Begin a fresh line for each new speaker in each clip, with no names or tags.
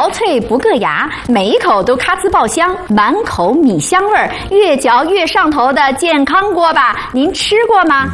嚼脆不硌牙，每一口都咔呲爆香，满口米香味儿，越嚼越上头的健康锅巴，您吃过吗？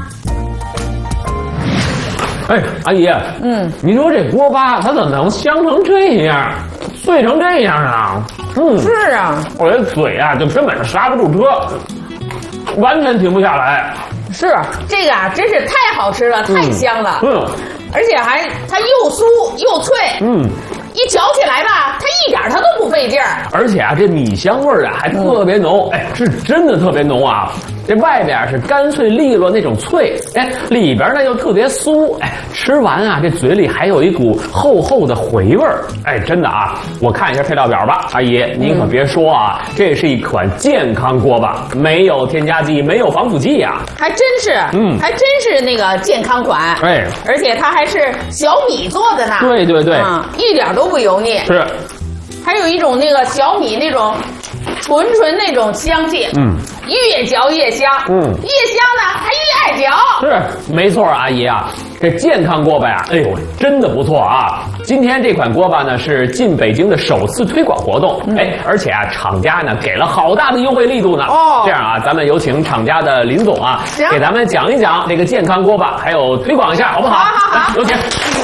哎，阿姨，你说这锅巴它怎么能香成这样，脆成这样啊？
是啊，
我这嘴啊就根本是刹不住车，完全停不下来。
是这个啊，真是太好吃了，太香了。而且它又酥又脆。一嚼起来吧，它一点它都不费劲儿。
而且啊，这米香味儿啊还特别浓，哎，是真的特别浓啊。这外边是干脆利落那种脆，哎，里边呢又特别酥，哎，吃完啊这嘴里还有一股厚厚的回味儿，哎，真的啊，我看一下配料表吧，阿姨您可别说啊，这是一款健康锅巴，没有添加剂，没有防腐剂呀，
还真是，还真是那个健康款，
哎，
而且它还是小米做的呢，
对对对，
一点都不油腻，
是，
还有一种那个小米那种纯那种香气，越嚼越香，越香呢还越爱嚼，
是没错，阿姨啊，这健康锅巴呀，哎呦，真的不错啊！今天这款锅巴呢是进北京的首次推广活动，哎，而且啊，厂家呢给了好大的优惠力度呢。这样啊，咱们有请厂家的林总啊，给咱们讲一讲这个健康锅巴，还有推广一下，好不好？好，有请。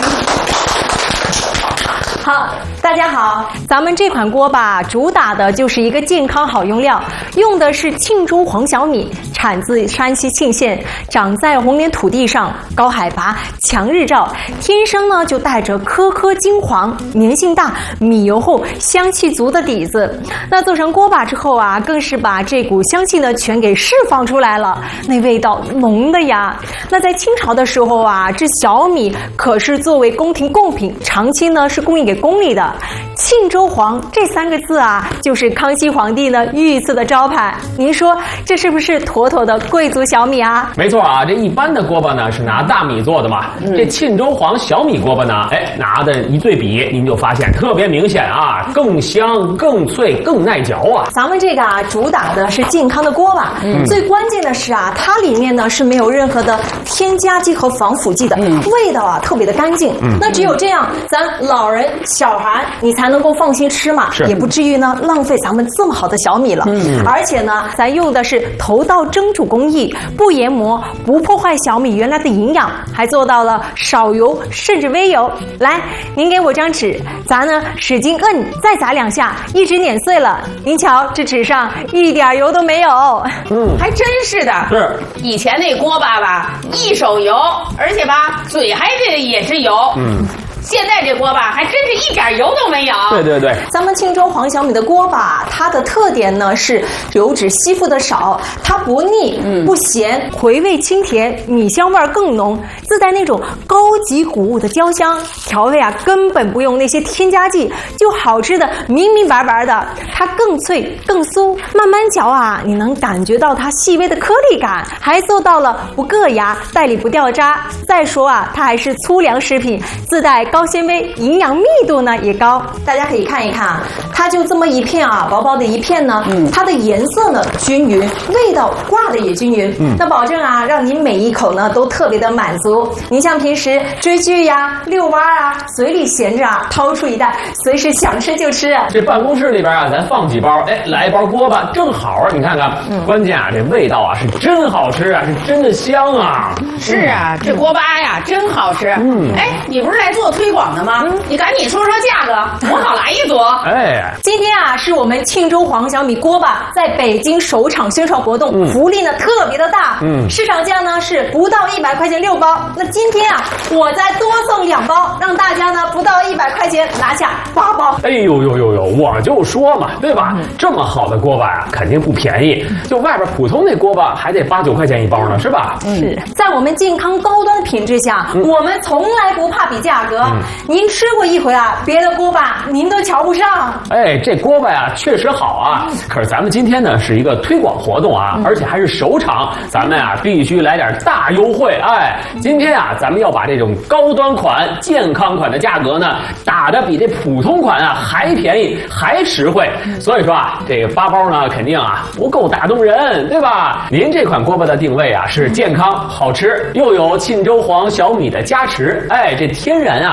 好，大家好，咱们这款锅巴主打的就是一个健康好用料，用的是庆州黄小米，产自山西沁县，长在红莲土地上，高海拔，强日照，天生呢就带着颗颗金黄，粘性大，米油厚，香气足的底子。那做成锅巴之后啊，更是把这股香气呢全给释放出来了，那味道浓的呀。那在清朝的时候啊，这小米可是作为宫廷贡品，长期呢是供应给宫里的。庆州黄这3个字啊，就是康熙皇帝呢御赐的招牌。您说这是不是妥妥的贵族小米啊？
没错啊，这一般的锅巴呢是拿大米做的嘛，这庆州黄小米锅巴呢，哎，拿的一对比，您就发现特别明显啊，更香、更脆、更耐嚼啊。
咱们这个啊，主打的是健康的锅巴，最关键的是啊，它里面呢是没有任何的添加剂和防腐剂的，味道啊特别的干净。那只有这样，咱老人、小孩你才能够放心吃嘛，也不至于呢浪费咱们这么好的小米了。而且呢，咱用的是头道蒸煮工艺，不研磨，不破坏小米原来的营养，还做到了少油甚至微油。来，您给我张纸，咱呢使劲摁，再砸2下，一直碾碎了。您瞧，这纸上一点油都没有。
还真是的。是以前那锅巴吧，一手油，而且吧嘴还也是油。现在这锅巴还真是一点油都没有。
对对对，
咱们庆州黄小米的锅巴，它的特点呢是油脂吸附的少，它不腻、不咸，回味清甜，米香味更浓，自带那种高级谷物的焦香，调味啊根本不用那些添加剂，就好吃的明明白白的。它更脆更酥，慢慢嚼啊，你能感觉到它细微的颗粒感，还做到了不硌牙，带里不掉渣。再说啊，它还是粗粮食品，自带高纤维，营养密度呢也高。大家可以看一看啊，它就这么一片啊，薄薄的一片呢，它的颜色呢均匀，味道挂的也均匀，那保证啊，让您每一口呢都特别的满足。您像平时追剧呀、遛弯啊，嘴里闲着啊，掏出一袋，随时想吃就吃。
这办公室里边啊，咱放几包，哎，来一包锅巴正好，你看看，关键啊，这味道啊是真好吃啊，是真的香啊。
是啊，这锅巴呀真好吃。哎，你不是来做推广的吗？你赶紧说说价格，我好来一组。
哎，
今天啊是我们庆州黄小米锅巴在北京首场宣传活动，福利呢特别的大。市场价呢是不到100块钱6包，那今天啊我再多送2包，让大家呢不到100块钱拿下8包。
哎呦呦呦呦，我就说嘛，对吧？这么好的锅巴呀，肯定不便宜，就外边普通那锅巴还得8、9块钱一包呢，是吧？
是在我们健康高端的品质下，我们从来不怕比价格。您吃过一回啊，别的锅巴您都瞧不上。
哎，这锅巴呀确实好啊，可是咱们今天呢是一个推广活动啊，而且还是首场，咱们啊必须来点大优惠。哎，今天啊咱们要把这种高端款、健康款的价格呢打得比这普通款啊还便宜还实惠，所以说啊这个8包呢肯定啊不够打动人，对吧？您这款锅巴的定位啊是健康好吃，又有庆州黄小米的加持，哎，这天然啊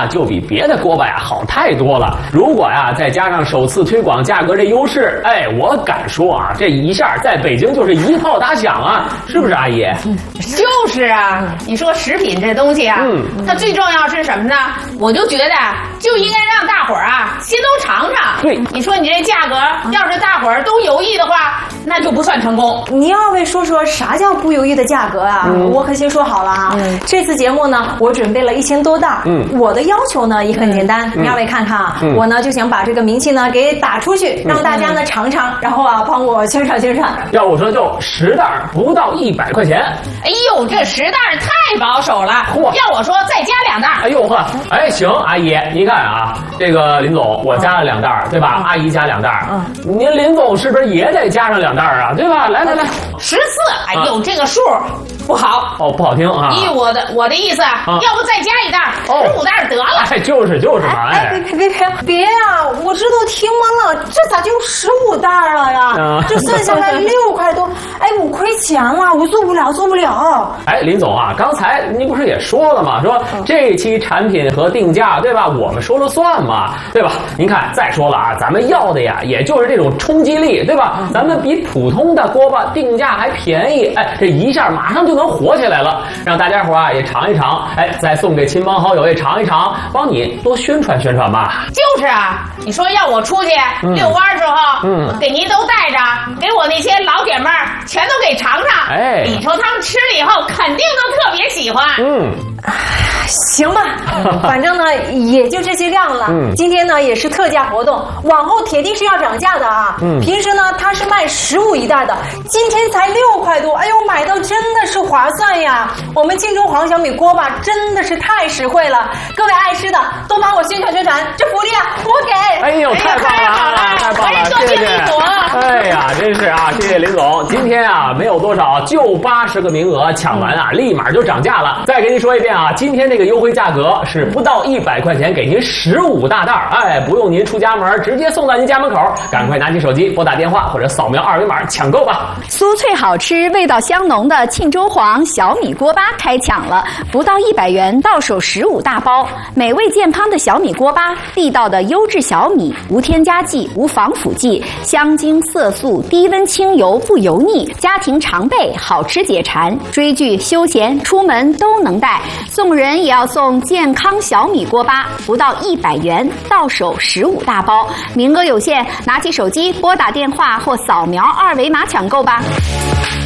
就比别的锅巴呀好太多了。如果呀再加上首次推广价格这优势，哎，我敢说啊，这一下在北京就是一炮打响啊，是不是阿姨？
就是啊，你说食品这东西啊，它最重要是什么呢？我就觉得就应该让大伙儿啊先都尝尝。
对，
你说你这价格，要是大伙儿都犹豫的话，那就不算成功。
你二位说说啥叫不犹豫的价格啊？我可先说好了啊，这次节目呢，我准备了1000多袋。我的要求呢也很简单，你二位看看啊，我呢就想把这个名气呢给打出去，让大家呢尝尝，然后啊帮我宣传宣传。
要我说就10袋，不到100块钱。
哎呦，这10袋太保守了。要我说再加2袋。
哎呦呵，哎行，阿姨，您看啊，这个林总我加了2袋，对吧？阿姨加2袋，您林总是不是也得加上2袋啊？对吧？来
14。哎呦，这个数不好
哦，不好听啊！
依我的意思，要不再加1袋，15袋得了。
哎，就是嘛！
哎，别呀！我这都听完了，这咋就15袋了呀？这算下来6块多，哎，我亏钱了，我做不了。
哎，林总啊，刚才您不是也说了吗？说这期产品和定价，对吧？我们说了算嘛，对吧？您看，再说了啊，咱们要的呀，也就是这种冲击力，对吧？咱们比普通的锅巴定价还便宜，哎，这一下马上就能火起来了，让大家伙啊也尝一尝，哎，再送给亲朋好友也尝一尝，帮你多宣传宣传吧。
就是啊，你说要我出去遛弯的时候，给您都带着，给我那些老姐妹儿全都给尝尝，
哎，
你说他们吃了以后肯定都特别喜欢。
行吧，反正呢也就这些量了。今天呢也是特价活动，往后铁定是要涨价的啊。平时呢它是卖15一袋的，今天才6块多，哎呦，买到真的是划算呀！我们庆州黄小米锅巴真的是太实惠了，各位爱吃的都帮我宣传宣传，这福利啊我给。
哎呦，太棒了，太棒了，谢谢。哎呀，真是啊，谢谢林总。今天啊没有多少，就80个名额，抢完啊立马就涨价了。再给您说一遍啊，今天这个优惠价格是不到100块钱，给您15大袋，哎，不用您出家门，直接送到您家门口。赶快拿起手机拨打电话或者扫描2维码抢购吧。
酥脆好吃、味道香浓的庆州黄小米锅巴开抢了，不到100元到手15大包，美味健康的小米锅巴，地道的优质小米，无添加剂、无防腐剂，香精色素，低温清油不油腻，家庭常备，好吃解馋，追剧、休闲、出门都能带。送人也要送健康小米锅巴，不到100元到手15大包，名额有限，拿起手机拨打电话或扫描2维码抢购吧。